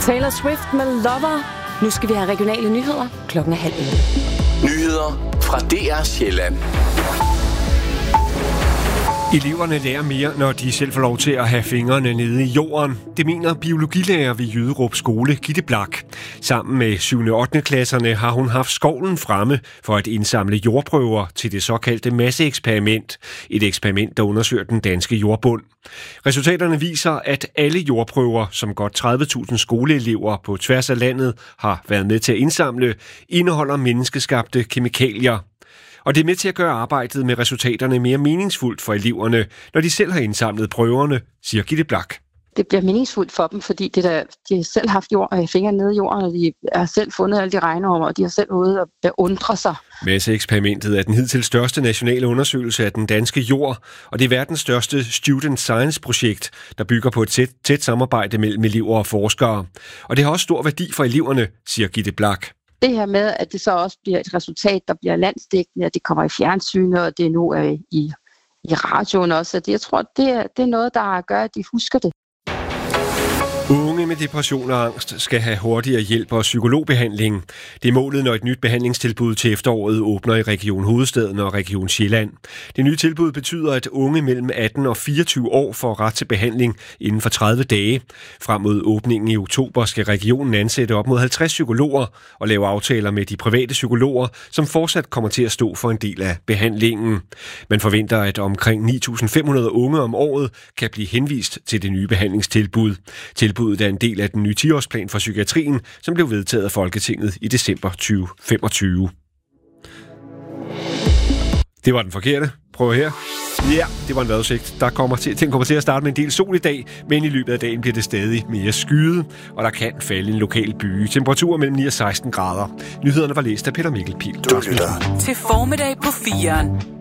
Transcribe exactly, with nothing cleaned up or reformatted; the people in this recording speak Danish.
Taylor Swift med Lover. Nu skal vi have regionale nyheder. Klokken er halv elleve. Nyheder fra D R Sjælland. Eleverne lærer mere, når de selv får lov til at have fingrene nede i jorden. Det mener biologilærer ved Jyderup Skole, Gitte Blak. Sammen med syvende og ottende klasserne har hun haft skovlen fremme for at indsamle jordprøver til det såkaldte masseeksperiment. Et eksperiment, der undersøger den danske jordbund. Resultaterne viser, at alle jordprøver, som godt tredive tusind skoleelever på tværs af landet har været med til at indsamle, indeholder menneskeskabte kemikalier. Og det er med til at gøre arbejdet med resultaterne mere meningsfuldt for eleverne, når de selv har indsamlet prøverne, siger Gitte Blak. Det bliver meningsfuldt for dem, fordi det der, de har selv haft jord, fingre nede i jorden, og de har selv fundet alle de regnormer, og de har selv ude og beundre sig. Masseeksperimentet er den hidtil største nationale undersøgelse af den danske jord, og det er verdens største student science-projekt, der bygger på et tæt, tæt samarbejde mellem elever og forskere. Og det har også stor værdi for eleverne, siger Gitte Blak. Det her med, at det så også bliver et resultat, der bliver landsdækkende, at det kommer i fjernsynet, og det er nu er i, i radioen også. Det, jeg tror, det er, det er noget, der gør, at de husker det. Unge med depression og angst skal have hurtigere hjælp og psykologbehandling. Det er målet, når et nyt behandlingstilbud til efteråret åbner i Region Hovedstaden og Region Sjælland. Det nye tilbud betyder, at unge mellem atten og fireogtyve år får ret til behandling inden for tredive dage. Frem mod åbningen i oktober skal regionen ansætte op mod halvtreds psykologer og lave aftaler med de private psykologer, som fortsat kommer til at stå for en del af behandlingen. Man forventer, at omkring ni tusind fem hundrede unge om året kan blive henvist til det nye behandlingstilbud. Tilbuddet er en del af den nye ti-årsplan for psykiatrien, som blev vedtaget af Folketinget i december tyve femogtyve. Det var den forkerte. Prøv her. Ja, det var en vejrudsigt. Der kommer til, den kommer til at starte med en del sol i dag, men i løbet af dagen bliver det stadig mere skyet, og der kan falde en lokal byge. Temperaturer mellem ni og seksten grader. Nyhederne var læst af Peter Mikkel Pihl. Til formiddag på fireren.